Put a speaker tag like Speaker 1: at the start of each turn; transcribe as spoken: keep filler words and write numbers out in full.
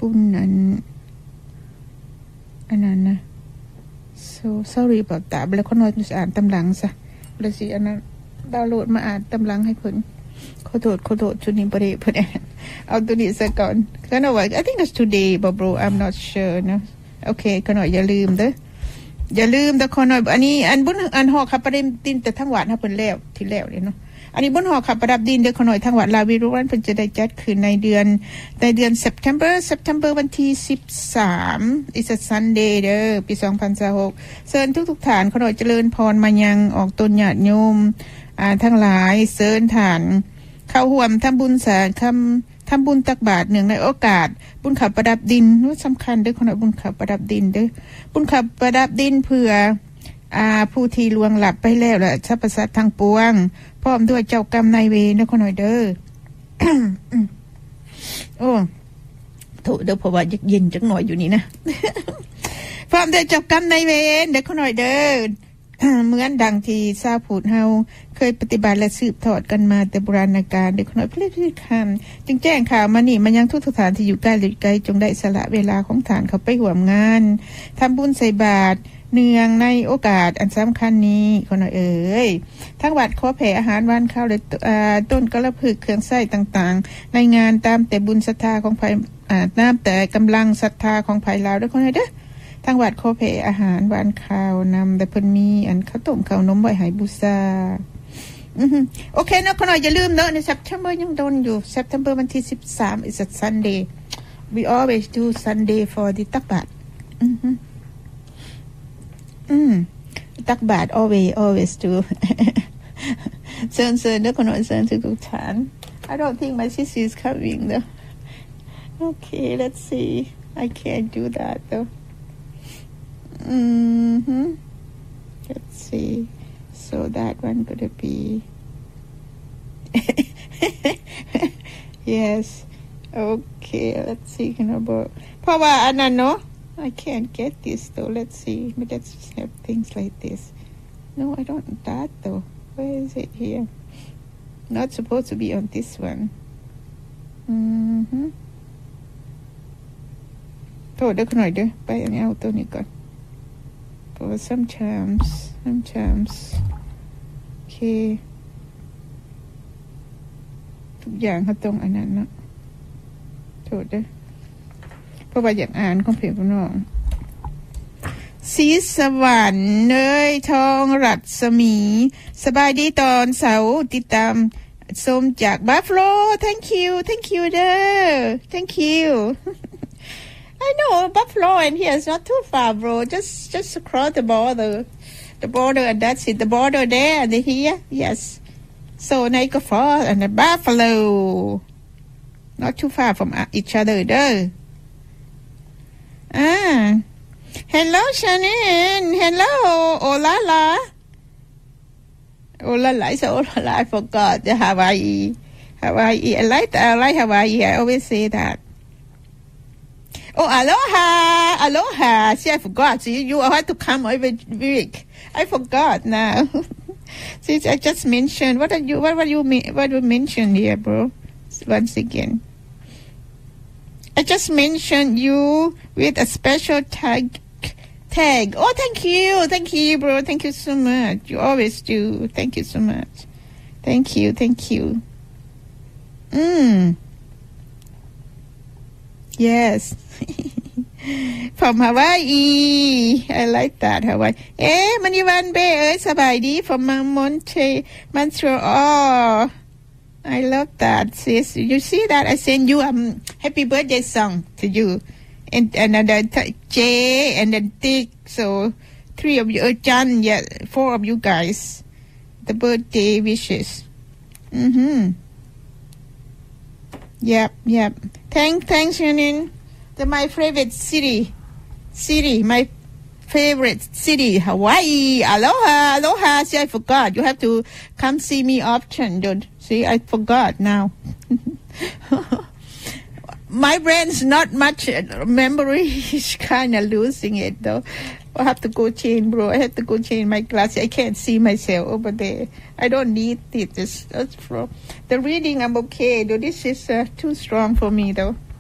Speaker 1: ปุ่นอันอันนั้นนะ so sorry about that แล้วคนน้อยจะอ่านตำหลังซะแล้วสิอันนั้นดาวน์โหลดมาอ่านตำหลังให้เพิ่นขอโทษขอโทษชุดนี้บ่ได้เพิ่นเอาตัวนี้ซะก่อนก็น่าว่า I think it's today but bro I'm not sure นะโอเคก็หน่อยอย่าลืมเด้ออย่าลืมแต่คนน้อยอันนี้อันบุญอันหอขับประเด็นตินแต่ทั้งวัดเฮาเพิ่นแล้วที่แล้วนี่เนาะอันนี้บนหอขับประดับดินเด้อคนน้อยทั้งวัดลาวิรุวันเพิ่นจะได้จัดขึ้นในเดือนในเดือน September September วันที่สิบสาม It's a Sunday เด้อปีสองพันยี่สิบหกเชิญทุกๆฐานคนน้อยเจริญพรมายังออกตนญาติโยมอ่าทั้งหลายเชิญฐานเข้าร่วมทำบุญสาคำทำบุญตักบาตรเนื่องในโอกาสบุญขับประดับดินว่าสำคัญเด้อคนน้อยบุญขับประดับดินเด้อบุญขับประดับดินเพื่ออ่าผู้ที่ล่วงลับไปแล้วและสรรพสัตว์ทั้งปวงพร้อมด้วยเจ้ากรรมนายเวรเด้อคนน้อยเด้อ โอ้โถเด้อเพราะว่าเย็นจักหน่อยอยู่นี่นะ พร้อมด้วยเจ้ากรรมนายเวรเด้อคนน้อยเด้อ เหมือนดังที่ชาวพุทธเฮาเคยปฏิบัติและสืบทอดกันมาแต่โบราณกาลเด็กน้อยเพื่อที่คำจึงแจ้งข่าวมานี่มันยังทุกสถานที่อยู่ใกล้หรือไกลจงได้สละเวลาของฐานเขาไปร่วมงานทำบุญใส่บาตรเนื่องในโอกาสอันสำคัญนี้คนน้อยเอ๋ยทั้งวัดขอแผ่อาหารหวานข้าวและต้นกระพึกเครื่องไส้ต่างๆในงานตามแต่บุญศรัทธาของภายตามแต่กำลังศรัทธาของภายลาวด้วยคนน้อยเด้อทางวัดขอแผ่อาหารหวานข้าวนำแต่เพิ่นมีอันข้าวต้มข้าวนมไว้ให้บูชาอือฮึโอเคนะคนน้อยอย่าลืมเด้อใน September ยังโดนอยู่ September วันที่สิบสาม is a Sunday we always do Sunday for the ตักบาตรอือฮึอืมตักบาตร always always do เชิญเชิญเด้อคนน้อยเชิญทุกท่าน I don't think my sister is coming though okay let's see I can't do that though mm-hmm let's see so that one gonna be yes okay let's see you know about เพราะว่าอันนั้นเนาะI can't get this though. Let's see. But let's just have things like this. No, I don't want that though. Where is it here? Not supposed to be on this one. Mm-hmm. โทษเดี๋ยวหน่อยเด้อไปอันนี้เอาตัวนี้ก่อน For some charms, some charms. Okay. ทุกอย่างเขาตรงอันนั้นเนาะโทษเด้อเพราะว่าอยากอ่านของเพลงของน้องสีสวรรค์เนยทองรัศมีสบายดีตอนเสาร์ติดตามชมจากบัฟฟาโล thank you thank you เด้อ thank you I know Buffalo and here is not too far bro just just across the border the border and that's it the border there and the here yes so Niagara Falls and the Buffalo not too far from each other เด้อAh, hello, Shannon. Hello, Olala. Olala, it's Olala. I forgot the Hawaii. Hawaii. I like I like Hawaii. I always say that. Oh, aloha, aloha. See, I forgot. See, you have to come every week. I forgot now. See, I just mentioned. What are you? What what you mean? What you mention here, bro? Once again. I just mentioned you with a special tag. Tag. Oh, thank you. Thank you, bro. Thank you so much. You always do. Thank you so much. Thank you. Thank you. Mm. Yes. From Hawaii. I like that, Hawaii. Eh, Maniwan Bay, Sabaydi from Monte, Montreal. Oh. I love that, sis. You see that? I send you a um, happy birthday song to you. And another t- Jay and then Dick. So, three of you. Uh, John, yeah, four of you guys. The birthday wishes. Mm-hmm. Yep, yep. Thank, thanks, Shannon. The, my favorite city. City, my favorite city, Hawaii. Aloha, aloha. See, I forgot. You have to come see me often, dude. See, I forgot now. My brain's not much memory. Is kind of losing it, though. I have to go change, bro. I have to go change my glasses. I can't see myself over there. I don't need it. It's, that's for the reading. I'm okay, though. This is uh, too strong for me, though.